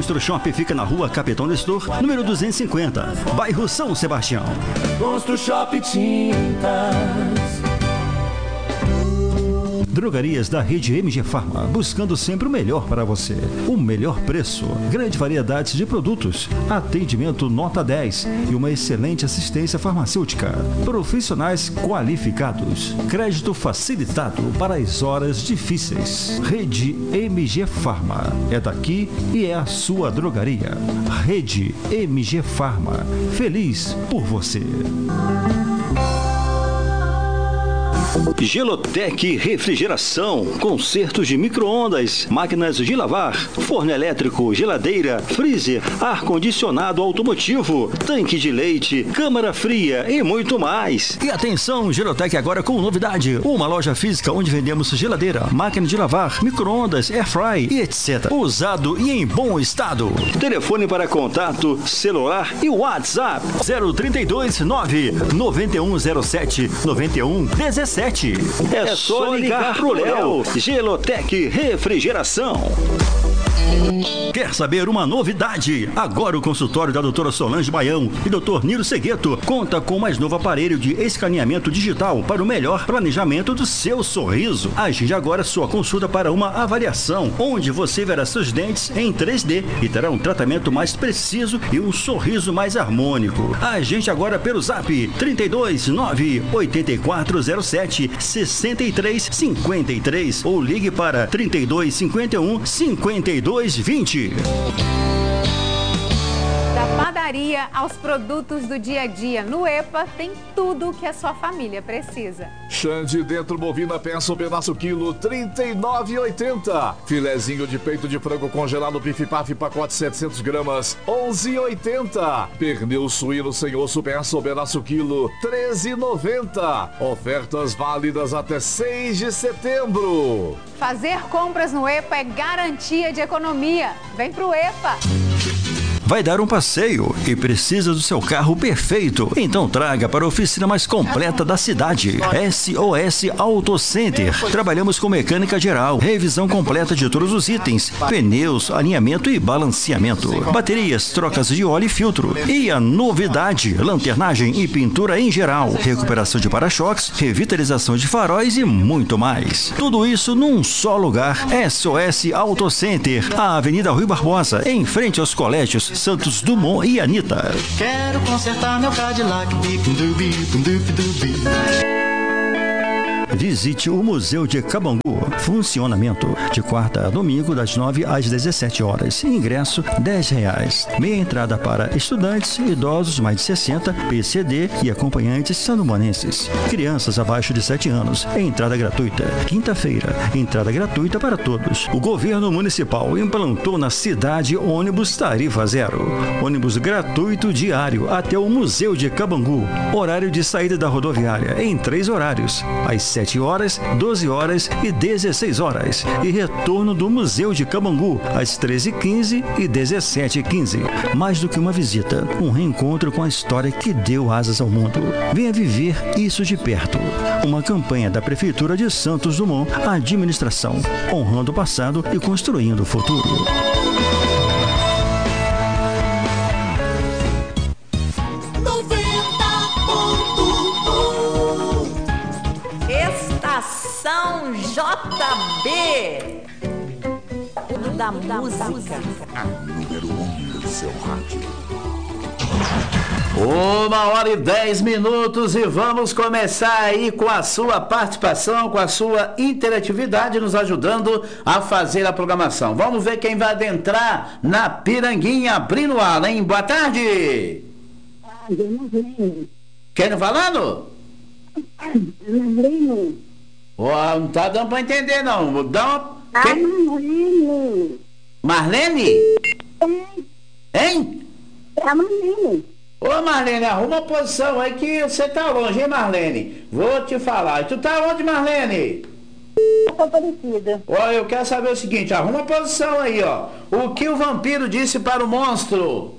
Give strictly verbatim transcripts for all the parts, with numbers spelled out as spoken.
Construshop fica na rua Capitão Nestor, número duzentos e cinquenta, bairro São Sebastião. Construshop Tintas. Drogarias da rede M G Farma, buscando sempre o melhor para você. O melhor preço, grande variedade de produtos, atendimento nota dez e uma excelente assistência farmacêutica. Profissionais qualificados, crédito facilitado para as horas difíceis. Rede M G Farma, é daqui e é a sua drogaria. Rede M G Farma, feliz por você. Gelotec Refrigeração, consertos de micro-ondas, máquinas de lavar, forno elétrico, geladeira, freezer, ar-condicionado automotivo, tanque de leite, câmara fria e muito mais. E atenção, Gelotec agora com novidade, uma loja física onde vendemos geladeira, máquina de lavar, micro-ondas, airfry e etcétera. Usado e em bom estado. Telefone para contato, celular e WhatsApp zero trinta e dois, nove nove um zero sete, nove um um sete. É só ligar pro Léo. Gelotec Refrigeração. Quer saber uma novidade? Agora o consultório da doutora Solange Baião e doutor Nilo Segueto conta com o mais novo aparelho de escaneamento digital para o melhor planejamento do seu sorriso. Agende agora sua consulta para uma avaliação, onde você verá seus dentes em três D e terá um tratamento mais preciso e um sorriso mais harmônico. Agende agora pelo zap trinta e dois, nove oito quatro zero sete, seis três cinco três ou ligue para trinta e dois, cinquenta e um, cinquenta e dois vinte. Da padaria aos produtos do dia a dia, no EPA tem tudo o que a sua família precisa. Xande dentro bovina peça um pedaço quilo trinta e nove reais e oitenta centavos. Filezinho de peito de frango congelado Pif Paf pacote setecentos gramas onze reais e oitenta centavos. Pernil suíno sem osso peça um pedaço quilo treze reais e noventa centavos. Ofertas válidas até seis de setembro. Fazer compras no EPA é garantia de economia. Vem pro EPA. Vai dar um passeio e precisa do seu carro perfeito? Então traga para a oficina mais completa da cidade, S O S Auto Center. Trabalhamos com mecânica geral, revisão completa de todos os itens, pneus, alinhamento e balanceamento, baterias, trocas de óleo e filtro. E a novidade, lanternagem e pintura em geral, recuperação de para-choques, revitalização de faróis e muito mais. Tudo isso num só lugar, S O S Auto Center, a Avenida Rui Barbosa, em frente aos colégios Santos Dumont e Anitta. Quero consertar meu Cadillac. Visite o Museu de Cabangu. Funcionamento de quarta a domingo das nove às dezessete horas. Ingresso dez reais. Meia entrada para estudantes, idosos mais de sessenta, P C D e acompanhantes sandomanenses. Crianças abaixo de sete anos. Entrada gratuita. Quinta-feira, entrada gratuita para todos. O governo municipal implantou na cidade ônibus tarifa zero. Ônibus gratuito diário até o Museu de Cabangu. Horário de saída da rodoviária em três horários. Às sete horas, doze horas e dezesseis horas. E retorno do Museu de Cabangu às treze e quinze e dezessete e quinze. Mais do que uma visita, um reencontro com a história que deu asas ao mundo. Venha viver isso de perto. Uma campanha da Prefeitura de Santos Dumont, administração, honrando o passado e construindo o futuro. Estação J B. Da, da música. A número um do seu rádio. Uma hora e dez minutos e vamos começar aí com a sua participação, com a sua interatividade, nos ajudando a fazer a programação. Vamos ver quem vai adentrar na Piranguinha, abrindo a ala, hein? Boa tarde! Quem não falando? Marlene. Oh, não tá dando pra entender, não. Dá uma... A Marlene. Marlene? É. Hein? É a Marlene. Ô, Marlene, arruma uma posição aí que você tá longe, hein, Marlene? Vou te falar. Tu tá onde, Marlene? Eu tô parecida. Ó, eu quero saber o seguinte, arruma uma posição aí, ó. O que o vampiro disse para o monstro?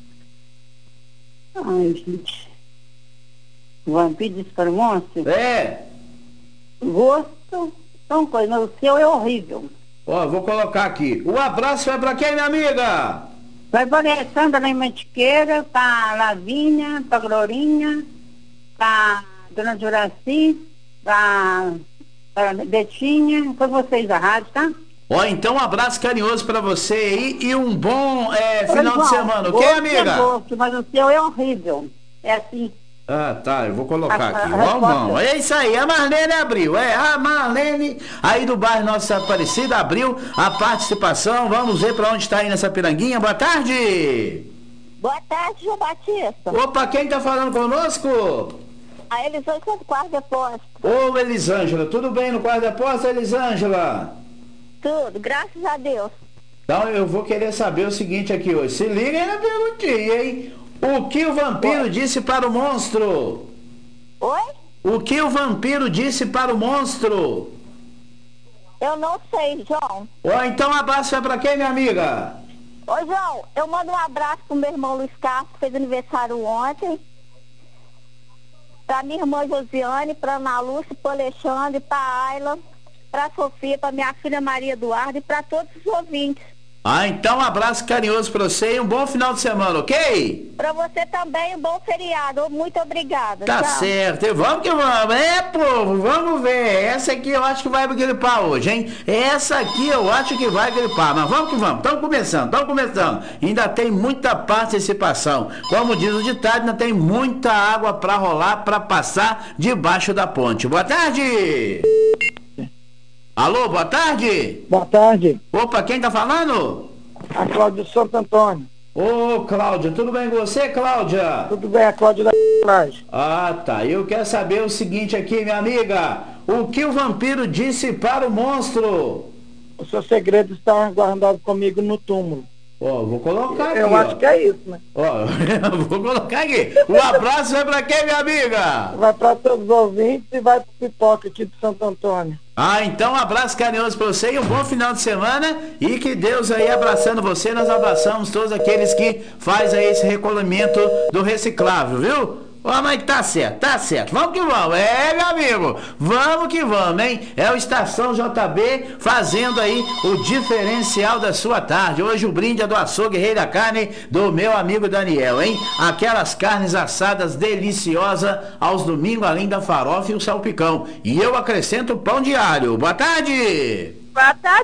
Ai, gente. O vampiro disse para o monstro? É. Gosto são coisas, mas o seu é horrível. Ó, vou colocar aqui. O abraço vai pra quem, minha amiga? Vai para Alessandra lá em Mantiqueira, para Lavínia, para Glorinha, para Dona Juraci, para Betinha, com vocês da rádio, tá? Ó, então um abraço carinhoso pra você aí e um bom é, final Oi, de João, semana, ok, amiga? É gosto, mas o seu é horrível. É assim. Ah, tá, eu vou colocar A- aqui. a Vamos, resposta. vamos. É isso aí, a Marlene abriu. É, a Marlene aí do bairro Nossa Aparecida abriu a participação. Vamos ver pra onde está aí nessa piranguinha. Boa tarde. Boa tarde, João Batista. Opa, quem tá falando conosco? A Elisângela do Quarto Depósito. Ô, Elisângela, tudo bem no quarto da posta, Elisângela? Tudo, graças a Deus. Então eu vou querer saber o seguinte aqui hoje. Se liga aí na perguntinha, hein? O que o vampiro Oi. disse para o monstro? Oi? O que o vampiro disse para o monstro? Eu não sei, João. Ó, então um abraço é pra quem, minha amiga? Ô, João, eu mando um abraço pro meu irmão Luiz Castro, que fez aniversário ontem. Pra minha irmã Josiane, pra Ana Lúcia, pro Alexandre, pra Ayla, pra Sofia, pra minha filha Maria Eduardo e pra todos os ouvintes. Ah, então um abraço carinhoso pra você e um bom final de semana, ok? Pra você também, um bom feriado. Muito obrigada. Tá Tchau. certo, e vamos que vamos. É, povo, vamos ver. Essa aqui eu acho que vai gripar hoje, hein? Essa aqui eu acho que vai gripar, mas vamos que vamos. Estamos começando, estamos começando. Ainda tem muita participação. Como diz o ditado, ainda tem muita água pra rolar, pra passar debaixo da ponte. Boa tarde! Alô, boa tarde! Boa tarde, Opa, quem tá falando? a Cláudia de Santo Antônio. Ô, Cláudia, tudo bem com você, Cláudia? Tudo bem, a Cláudia da Laje. Ah, tá. Eu quero saber o seguinte aqui, minha amiga. O que o vampiro disse para o monstro? O seu segredo está guardado comigo no túmulo. Ó, vou colocar aqui, Eu ó. acho que é isso, né? Ó, vou colocar aqui. Um abraço vai pra quem, minha amiga? Vai para todos os ouvintes e vai pro Pipoca aqui de Santo Antônio. Ah, então um abraço carinhoso pra você e um bom final de semana. E que Deus aí abraçando você, nós abraçamos todos aqueles que faz aí esse recolhimento do reciclável, viu? Ó, mas tá certo, tá certo. Vamos que vamos. É, meu amigo, vamos que vamos, hein? É o Estação J B fazendo aí o diferencial da sua tarde. Hoje o brinde é do açougue Rei da Carne do meu amigo Daniel, hein? Aquelas carnes assadas deliciosas aos domingos, além da farofa e o salpicão. E eu acrescento pão diário. Boa tarde! Boa tarde,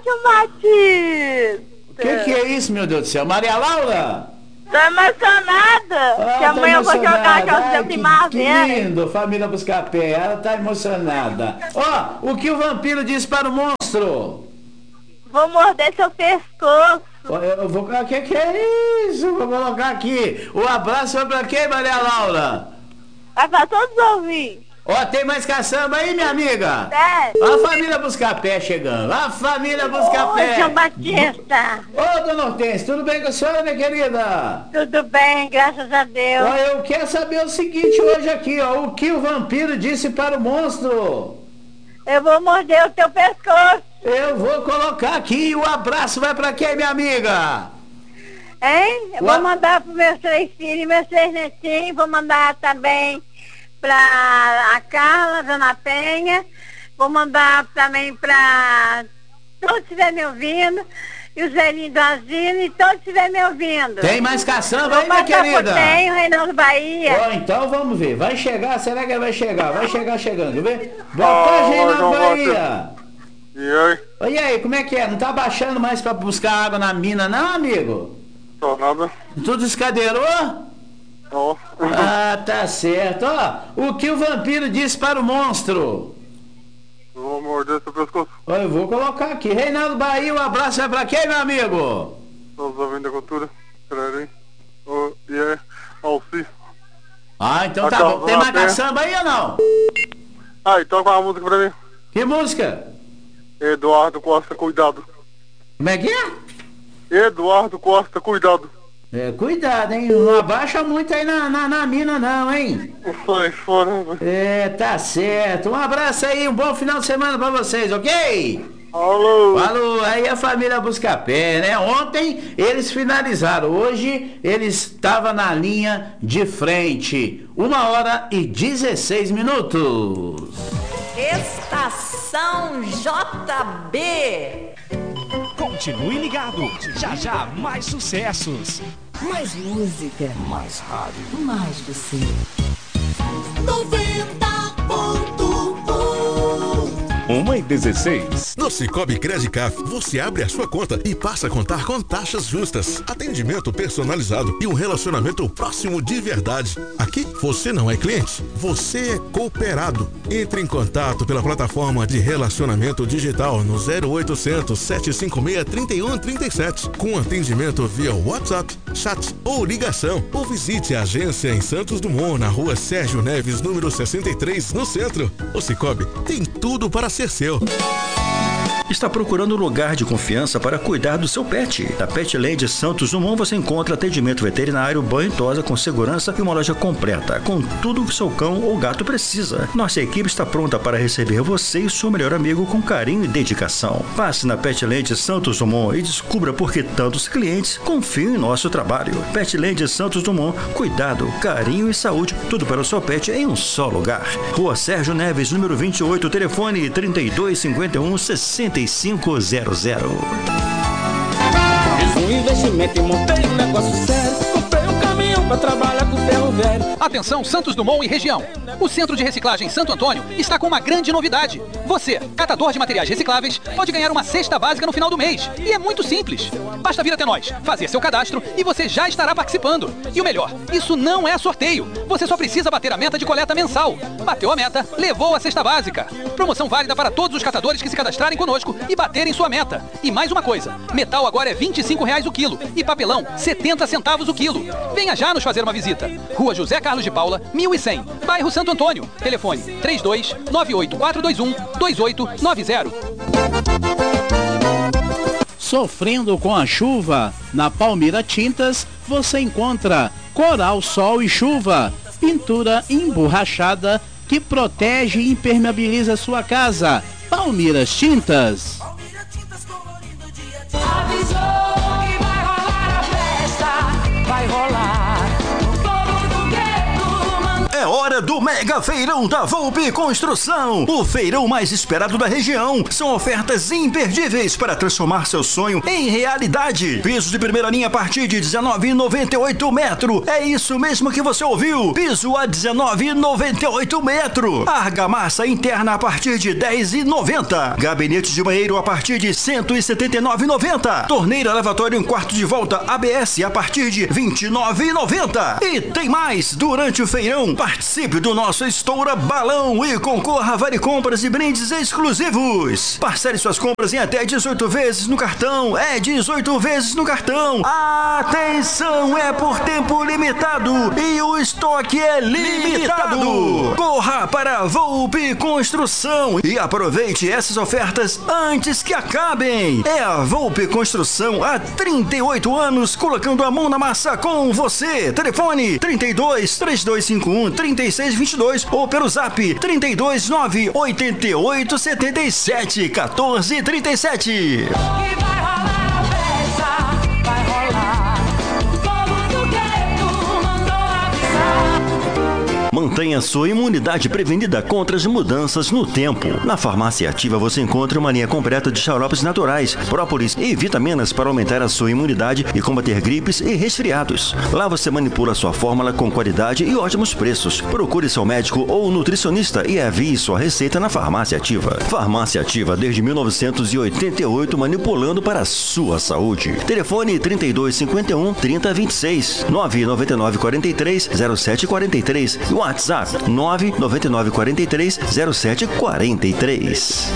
Matias. O que que é isso, meu Deus do céu? Maria Laura? Tô emocionada, Ah, que amanhã eu vou jogar emocionada. jogos Ai, da que, que primavera. lindo, família Buscapé, ela tá emocionada. Ó, o que o vampiro disse para o monstro? Vou morder seu pescoço. Ó, eu vou, o que que é isso? Vou colocar aqui. O abraço vai pra quem, Maria Laura? Vai pra todos os ouvintes. Ó, tem mais caçamba aí, minha amiga? É. Ó a família Buscapé chegando, a família Buscapé. Oi, João Batista. Ô, dona Hortência, tudo bem com a senhora, minha querida? Tudo bem, graças a Deus. Ó, eu quero saber o seguinte hoje aqui, ó. O que o vampiro disse para o monstro? Eu vou morder o teu pescoço. Eu vou colocar aqui. O abraço vai pra quem, minha amiga? Hein? Eu Ua- vou mandar pros meus três filhos, meus três netinhos. Vou mandar também pra a Carla, Dona Penha. Vou mandar também pra todos que estiverem me ouvindo. E os velhinhos do asilo e todos que estiverem me ouvindo. Tem mais caçamba Vou aí, minha mandar pro querida? Tenho, Reinaldo Bahia. Ó, então vamos ver. Vai chegar, será que vai chegar? Vai chegar chegando, vê? Boa tarde, Reinaldo Bahia. E aí? E aí, como é que é? Não tá baixando mais pra buscar água na mina, não, amigo? Tô nada. Tudo escadeirou? Ó. Ah, tá certo. Ó, o que o vampiro disse para o monstro? Eu vou morder seu pescoço. Ó, eu vou colocar aqui. Reinaldo Bahia, um abraço vai pra quem, meu amigo? Todos ouvindo da cultura. Peraí. Ô, e aí? Alci. Ah, então A tá calma, bom. Tem mais Penha. caçamba aí ou não? Ah, então qual a música pra mim? Que música? Eduardo Costa, cuidado. Como é que é? Eduardo Costa, cuidado. É, cuidado, hein? Não abaixa muito aí na, na, na mina não, hein? Sai fora, velho. É, tá certo. Um abraço aí, um bom final de semana pra vocês, ok? Alô. Falou, aí a família Buscapé, né? Ontem eles finalizaram, hoje eles estavam na linha de frente. Uma hora e dezesseis minutos. Estação J B. Continue ligado, já já mais sucessos. Mais música. Mais rádio. Mais você. noventa ponto um. Uma e dezesseis. No Cicobi Credicaf, você abre a sua conta e passa a contar com taxas justas, atendimento personalizado e um relacionamento próximo de verdade. Aqui, você não é cliente, você é cooperado. Entre em contato pela plataforma de relacionamento digital no zero oitocentos, sete cinco seis, três um três sete, com atendimento via WhatsApp, chat ou ligação. Ou visite a agência em Santos Dumont, na rua Sérgio Neves, número sessenta e três, no centro. O Cicobi tem tudo para ser seu. Está procurando um lugar de confiança para cuidar do seu pet? Na Petland Santos Dumont você encontra atendimento veterinário, banho e tosa com segurança e uma loja completa, com tudo que seu cão ou gato precisa. Nossa equipe está pronta para receber você e seu melhor amigo com carinho e dedicação. Passe na Petland Santos Dumont e descubra por que tantos clientes confiam em nosso trabalho. Petland Santos Dumont, cuidado, carinho e saúde, tudo para o seu pet em um só lugar. Rua Sérgio Neves, número vinte e oito, telefone trinta e dois, cinquenta e um, sessenta e cinco zero zero. Fiz um investimento e montei um negócio sério. Comprei um caminhão pra trabalhar com ferro velho. Atenção Santos Dumont e região. O Centro de Reciclagem Santo Antônio está com uma grande novidade. Você, catador de materiais recicláveis, pode ganhar uma cesta básica no final do mês. E é muito simples. Basta vir até nós, fazer seu cadastro e você já estará participando. E o melhor, isso não é sorteio. Você só precisa bater a meta de coleta mensal. Bateu a meta, levou a cesta básica. Promoção válida para todos os catadores que se cadastrarem conosco e baterem sua meta. E mais uma coisa, metal agora é vinte e cinco reais o quilo e papelão setenta centavos o quilo. Venha já nos fazer uma visita. Rua José Carlos de Paula, mil e cem, bairro Santo Antônio. Telefone trinta e dois, nove oito quatro dois um, dois oito nove zero. Sofrendo com a chuva? Na Palmira Tintas você encontra Coral, Sol e Chuva, pintura emborrachada que protege e impermeabiliza sua casa. Palmiras Tintas. Avisou que vai rolar a festa, vai rolar. É hora do Mega Feirão da Volpe Construção, o feirão mais esperado da região. São ofertas imperdíveis para transformar seu sonho em realidade. Piso de primeira linha a partir de dezenove reais e noventa e oito metros. É isso mesmo que você ouviu. Piso a dezenove reais e noventa e oito metros. Argamassa interna a partir de dez reais e noventa centavos. Gabinete de banheiro a partir de cento e setenta e nove reais e noventa centavos. Torneira lavatório em quarto de volta A B S a partir de vinte e nove reais e noventa centavos. E tem mais, durante o feirão, participe do nosso Estoura Balão e concorra a vale compras e brindes exclusivos. Parcele suas compras em até dezoito vezes no cartão. É dezoito vezes no cartão. Atenção, é por tempo limitado e o estoque é limitado. Corra para a Volpe Construção e aproveite essas ofertas antes que acabem. É a Volpe Construção há trinta e oito anos colocando a mão na massa com você. Telefone trinta e dois, três dois cinco um, trinta e seis vinte e dois ou pelo zap trinta e dois, nove oito oito, sete sete, um quatro três sete. Vai rolar a festa, vai rolar. O povo do gueto mandou avisar. Mantenha sua imunidade prevenida contra as mudanças no tempo. Na Farmácia Ativa você encontra uma linha completa de xaropes naturais, própolis e vitaminas para aumentar a sua imunidade e combater gripes e resfriados. Lá você manipula sua fórmula com qualidade e ótimos preços. Procure seu médico ou nutricionista e envie sua receita na Farmácia Ativa. Farmácia Ativa desde mil novecentos e oitenta e oito, manipulando para a sua saúde. Telefone trinta e dois, cinquenta e um, trinta, vinte e seis, nove nove nove, quarenta e três, zero sete quarenta e três e WhatsApp nove nove nove, quarenta e três, zero sete quarenta e três.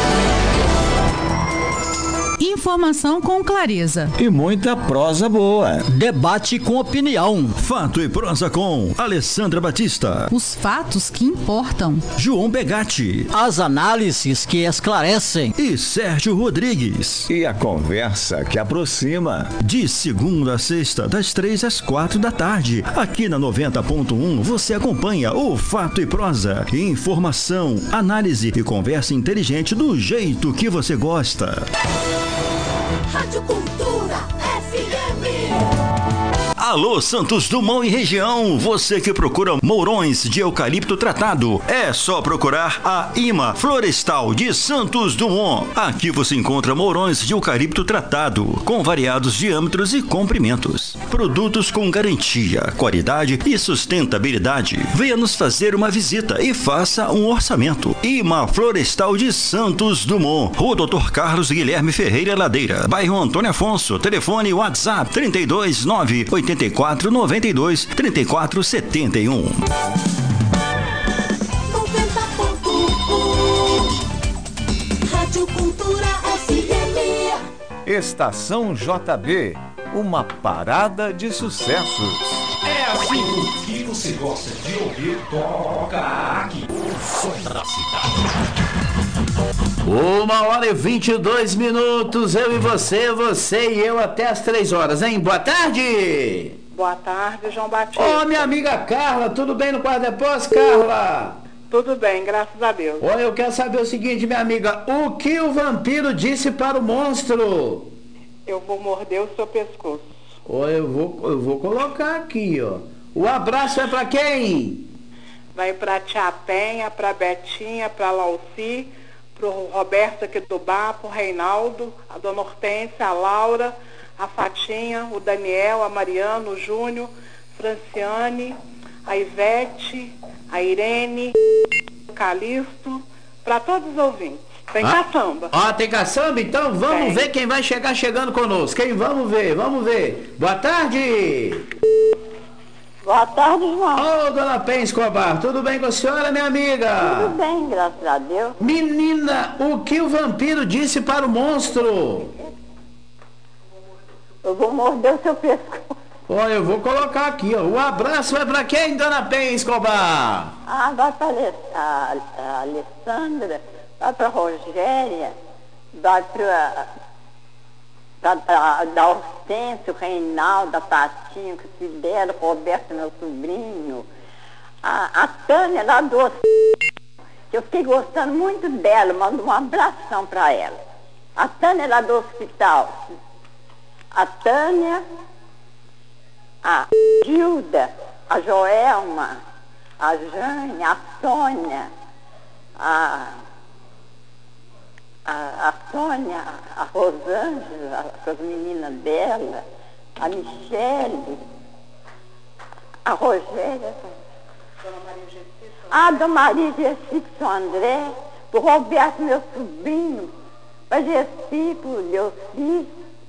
Informação com clareza. E muita prosa boa. Debate com opinião. Fato e prosa com Alessandra Batista. Os fatos que importam. João Begatti. As análises que esclarecem. E Sérgio Rodrigues. E a conversa que aproxima. De segunda a sexta, das três às quatro da tarde. Aqui na noventa ponto um você acompanha o Fato e Prosa. Informação, análise e conversa inteligente do jeito que você gosta. Rádio Cultura F M. Alô, Santos Dumont e região, você que procura mourões de eucalipto tratado, é só procurar a IMA Florestal de Santos Dumont. Aqui você encontra mourões de eucalipto tratado, com variados diâmetros e comprimentos. Produtos com garantia, qualidade e sustentabilidade. Venha nos fazer uma visita e faça um orçamento. IMA Florestal de Santos Dumont, Rua doutor Carlos Guilherme Ferreira Ladeira, bairro Antônio Afonso, telefone WhatsApp trinta e dois, nove oitenta e quatro, noventa e dois, trinta e quatro, setenta e um. noventa ponto um Rádio Cultura F M. Estação J B, uma parada de sucessos. É assim que você gosta de ouvir, toca aqui o som da cidade. Uma hora e vinte e dois minutos, eu e você, você e eu até as três horas, hein? Boa tarde! Boa tarde, João Batista. Ô, minha amiga Carla, tudo bem no quarto depósito, Carla? Tudo bem, graças a Deus. Olha, eu quero saber o seguinte, minha amiga, o que o vampiro disse para o monstro? Eu vou morder o seu pescoço. Olha, eu vou, eu vou colocar aqui, ó. O abraço é pra quem? Vai pra Tia Penha, pra Betinha, pra Lauci, pro Roberto aqui do bar, pro Reinaldo, a Dona Hortência, a Laura, a Fatinha, o Daniel, a Mariano, o Júnior, Franciane, a Ivete, a Irene, o Calixto, pra todos os ouvintes. Tem ah, caçamba. Ó, tem caçamba? Então vamos tem. ver quem vai chegar chegando conosco. Quem? Vamos ver, vamos ver. Boa tarde. Boa tarde, João. Ô, oh, dona Pen Escobar, tudo bem com a senhora, minha amiga? Tudo bem, graças a Deus. Menina, o que o vampiro disse para o monstro? Eu vou morder o seu pescoço. Olha, eu vou colocar aqui, ó. O abraço vai para quem, dona Pen Escobar? Ah, vai para a, a Alessandra, vai para a Rogéria, vai para da Hortência, o Reinaldo, a Tatinha, o Cidero, o Roberto, meu sobrinho, a, a Tânia lá do hospital, que eu fiquei gostando muito dela, mando um abração para ela. A Tânia lá do hospital, a Tânia, a Gilda, a Joelma, a Jane, a Sônia, a... A, a Sônia, a Rosângela, as meninas dela, a Michele, a Rogéria, a Dona Maria Gessi, São André, o Roberto, meu sobrinho, a Gessi, o Leoci,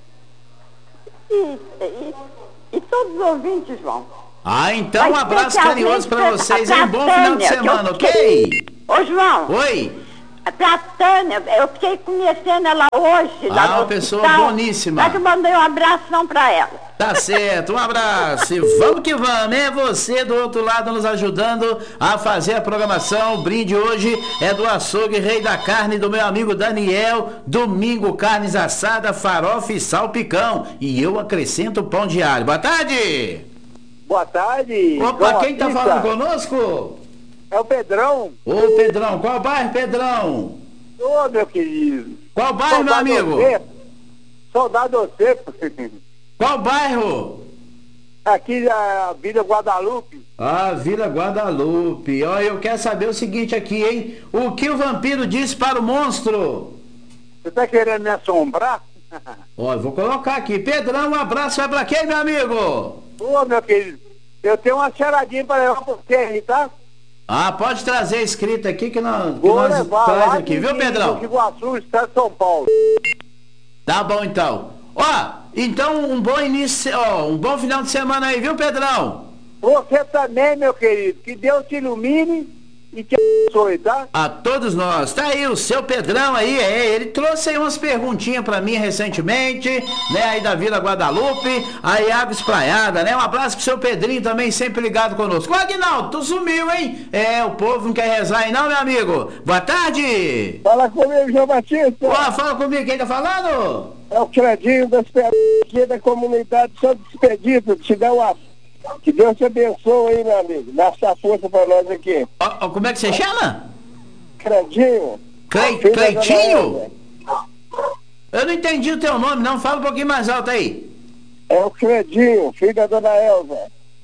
e, e, e todos os ouvintes, João. Ah, então um abraço carinhoso para vocês e um bom final de semana, ok? Ô, João. Oi. Pra Tânia, eu fiquei conhecendo ela hoje. Ah, uma pessoa boníssima. Mas eu mandei um abração pra ela. Tá certo, um abraço. E vamos que vamos, é você do outro lado nos ajudando a fazer a programação. O brinde hoje é do açougue Rei da Carne, do meu amigo Daniel. Domingo, carnes assada, farofa e salpicão. E eu acrescento pão de alho. Boa tarde. Boa tarde. Opa, quem tá falando conosco? É o Pedrão. Ô, Pedrão, qual bairro, Pedrão? Ô, meu querido. Qual bairro, Soldado meu amigo? Seco. Soldado Seco. Qual bairro? Aqui a Vila Guadalupe. Ah, Vila Guadalupe. Ó, eu quero saber o seguinte aqui, hein? O que o vampiro disse para o monstro? Você tá querendo me assombrar? Ó, eu vou colocar aqui. Pedrão, um abraço vai pra quem, meu amigo? Ô, meu querido, eu tenho uma charadinha para levar pra você aí, tá? Ah, pode trazer escrito aqui que nós, que Vou nós levar traz lá aqui, de, viu, Pedrão? de Iguaçu, estado de São Paulo. Tá bom, então. Ó, então um bom início, ó, um bom final de semana aí, viu, Pedrão? Você também, meu querido. Que Deus te ilumine e te abençoe, tá? A todos nós. Tá aí o seu Pedrão aí, é, ele trouxe aí umas perguntinhas pra mim recentemente, né, aí da Vila Guadalupe, aí Água Espraiada, né? Um abraço pro seu Pedrinho também, sempre ligado conosco. Ô, Aguinaldo, tu sumiu, hein? É, o povo não quer rezar aí não, meu amigo. Boa tarde. Fala comigo, João Batista. Ó, fala comigo, quem tá falando? É o Credinho das aqui da comunidade São Despedido, te dá uma... Que Deus te abençoe aí, meu amigo. Dá essa força pra nós aqui. Ó, ó, como é que você chama? Credinho. Cle... Cleitinho? Eu não entendi o teu nome, não. Fala um pouquinho mais alto aí. É o Cledinho, filho da dona Elza.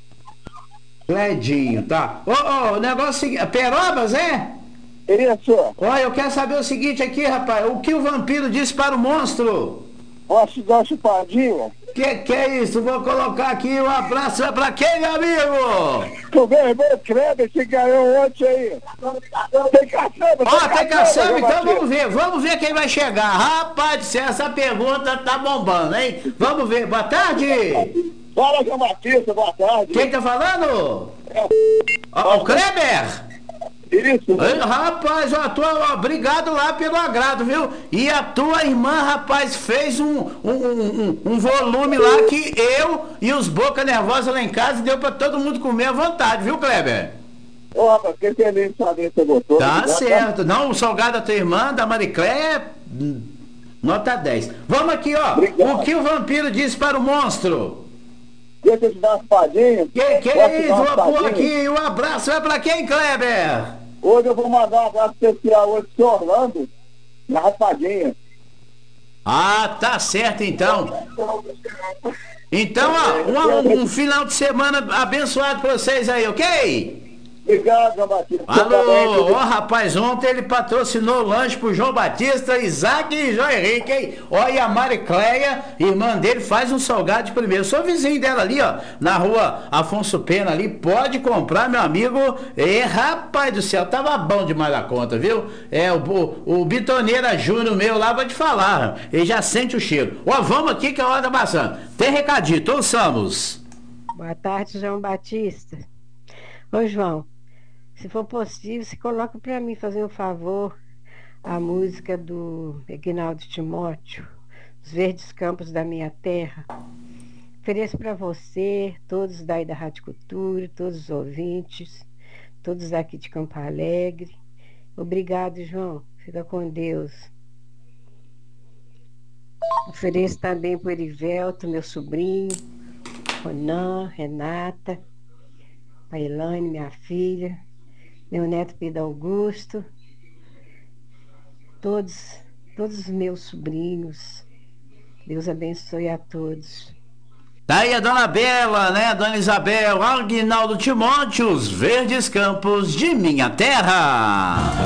Cledinho, tá. Ô, ô, o negócio é o seguinte, Perobas, é? Isso. Olha, eu quero saber o seguinte aqui, rapaz, o que o vampiro disse para o monstro? Posso dar uma chupadinha? Que que é isso? Vou colocar aqui um abraço, é pra quem, meu amigo? O meu irmão Kleber que ganhou ontem aí. Tem caçamba, Ó, oh, tem caçamba, então Batista. vamos ver, vamos ver quem vai chegar. Rapaz do céu, essa pergunta tá bombando, hein? Vamos ver, boa tarde. Fala, João Batista, boa tarde. Quem tá falando? É o... Ó, o Kleber? Isso. Ei, rapaz, ó, tua, obrigado lá pelo agrado, viu? E a tua irmã, rapaz, fez um, um, um, um volume lá que eu e os boca nervosa lá em casa deu pra todo mundo comer à vontade, viu, Kleber? Ô, rapaz, fiquei feliz de saber que você gostou. Tá né? certo. Não, o salgado da tua irmã, da Mariclé, nota dez. Vamos aqui, ó. Obrigado. O que o vampiro disse para o monstro? Deixa eu te dar uma espadinha. Que que é isso? Vou pôr aqui. Um abraço é pra quem, Kleber? Hoje eu vou mandar um abraço especial hoje pro Orlando, na raspadinha. Ah, tá certo então. Então, ó, um, um final de semana abençoado pra vocês aí, ok? Obrigado, João Batista. Alô, ó, rapaz, ontem ele patrocinou o lanche pro João Batista, Isaac e João Henrique, hein? Ó, e a Maricleia, irmã dele, faz um salgado de primeiro. Sou vizinho dela ali, ó, na rua Afonso Pena ali, pode comprar, meu amigo. E, rapaz do céu, tava bom demais da conta, viu? É, o, o, o Bitoneira Júnior meu lá vai te falar, ele já sente o cheiro. Ó, vamos aqui que é a hora da maçã. Tem recadito, ouçamos. Boa tarde, João Batista. Ô, João, se for possível, você coloca para mim fazer um favor a música do Aguinaldo Timóteo, Os Verdes Campos da Minha Terra. Ofereço para você, todos daí da Rádio Cultura, todos os ouvintes, todos aqui de Campo Alegre. Obrigado, João. Fica com Deus. Ofereço também para o Erivelto, meu sobrinho, Ronan, Renata, a Elaine, minha filha, meu neto Pedro Augusto, todos, todos os meus sobrinhos. Deus abençoe a todos. Tá aí a dona Bela, né? A dona Isabel, Aguinaldo Timóteo, Os Verdes Campos de Minha Terra.